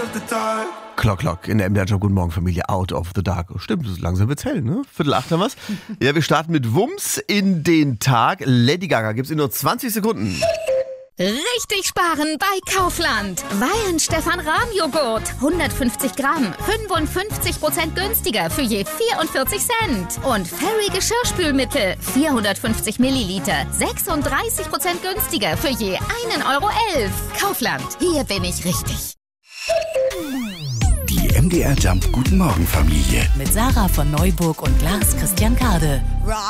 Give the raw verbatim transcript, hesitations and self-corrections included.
Klock, Klock in der M D R-Job. Guten Morgen, Familie. Out of the Dark. Stimmt, das ist langsam wird's hell, ne? Viertel acht haben wir's. Ja, wir starten mit Wumms in den Tag. Lady Gaga gibt's in nur zwanzig Sekunden. Richtig sparen bei Kaufland. Wein Stefan Rahm Joghurt. hundertfünfzig Gramm. fünfundfünfzig Prozent günstiger für je vierundvierzig Cent. Und Fairy Geschirrspülmittel. vierhundertfünfzig Milliliter. sechsunddreißig Prozent günstiger für je einen Euro elf. Kaufland. Hier bin ich richtig. Die M D R Jump Guten Morgen Familie. Mit Sarah von Neuburg und Lars Christian Kade.